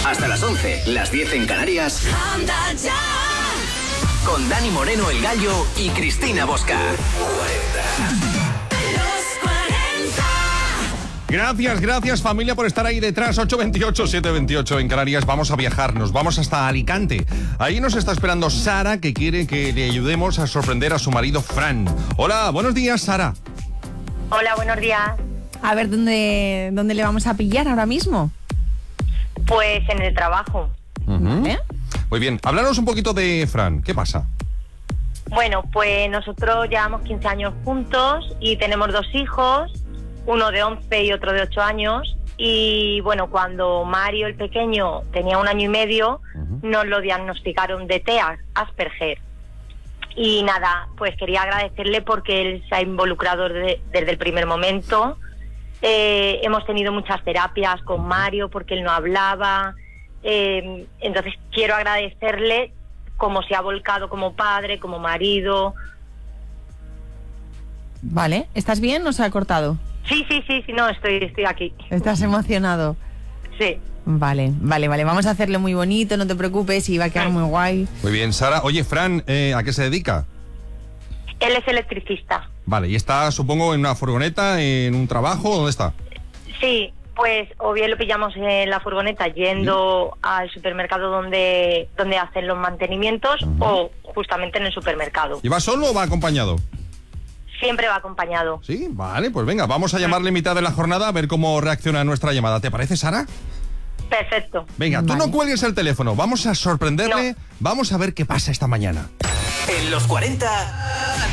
Hasta las 11, las 10 en Canarias. Anda ya. Con Dani Moreno, el Gallo, y Cristina Bosca. 40. Gracias familia por estar ahí detrás. 8:28, 7:28 en Canarias. Vamos a viajar, nos vamos hasta Alicante. Ahí nos está esperando Sara, que quiere que le ayudemos a sorprender a su marido Fran. Hola, buenos días, Sara. Hola, buenos días. A ver, ¿dónde le vamos a pillar ahora mismo? Pues en el trabajo. ¿Vale? Muy bien, háblanos un poquito de Fran. ¿Qué pasa? Bueno, pues nosotros llevamos 15 años juntos y tenemos 2 hijos, uno de 11 y otro de 8 años. Y bueno, cuando Mario, el pequeño, tenía 1 año y medio, nos lo diagnosticaron de TEA, Asperger. Y nada, pues quería agradecerle porque él se ha involucrado desde el primer momento. Hemos tenido muchas terapias con Mario porque él no hablaba. Entonces quiero agradecerle cómo se ha volcado como padre, como marido. Vale, ¿estás bien o se ha cortado? Sí, no, estoy aquí. ¿Estás emocionado? Sí. Vale, vamos a hacerlo muy bonito, no te preocupes, y va a quedar muy guay. Muy bien, Sara. Oye, Fran, ¿a qué se dedica? Él es electricista. Vale, y está, supongo, en una furgoneta, en un trabajo, ¿dónde está? Sí, pues o bien lo pillamos en la furgoneta yendo al supermercado donde hacen los mantenimientos, o justamente en el supermercado. ¿Y va solo o va acompañado? Siempre va acompañado. Sí, vale, pues venga, vamos a llamarle en mitad de la jornada a ver cómo reacciona nuestra llamada. ¿Te parece, Sara? Perfecto. Venga, tú no cuelgues el teléfono, vamos a sorprenderle, vamos a ver qué pasa esta mañana. En los 40...